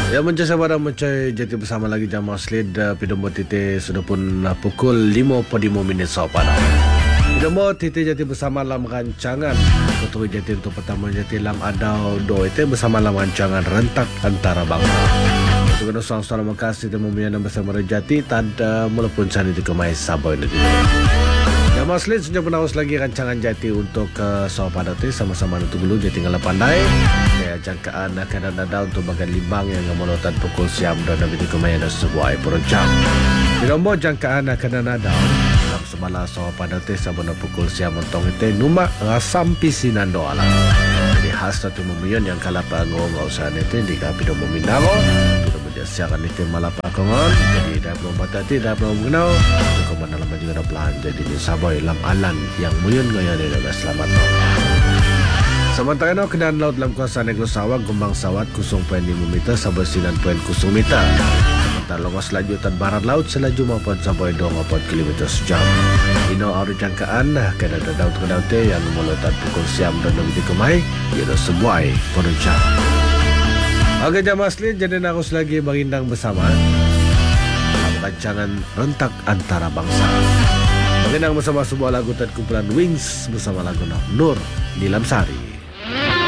Ya mencari pada mencari jati bersama lagi jam maslid pidombo tite sudah pun pukul 5:05 sopan. Pidombo tite jati bersama dalam rancangan ketua jati untuk pertama jati lam adau do itu bersama dalam rancangan rentak antara bangsa. Untuk kena soal-soal makasih temu menyana bersama jati tanda melepun sani di kemai saboy nanti. Jam maslid sudah penawas lagi rancangan jati untuk soal pada tu sama-sama untuk dulu jati ngala pandai. Jangkaan akan ada untuk bagian limbang yang melotan pukul siam dan nabi kemaya ada sebuah program. Di nombor jangkaan akan ada dalam semala soal pada tes sabana pukul siam mentong itu numa rasam pisinan doalah. Jadi khas satu memuyon yang kalah panggung usaha itu di kapido meminaro kita berjasiakan itu malah pakongon. Jadi dah belum batati dah belum mengenal. Kemudian dalam juga pelan jadi di saboy lam alan yang muyon gaya dia selamat. Sementara itu kendaraan laut dalam kawasan Negeri Sawak, Gombang Sawat 0.5 meter sampai 9.0 meter. Sementara longos lanjutan barat laut selaju maupun sampai 2 km sejam. Ino ada jangkaan kendaraan daud ke daud yang melutat pukul siam dan lebih kemai ialah sebuah perencana. Oke jam asli jadi harus lagi berindang bersama dalam rancangan rentak antara bangsa. Berindang bersama sebuah lagu dan kumpulan Wings bersama lagu Nur Nilam Sari.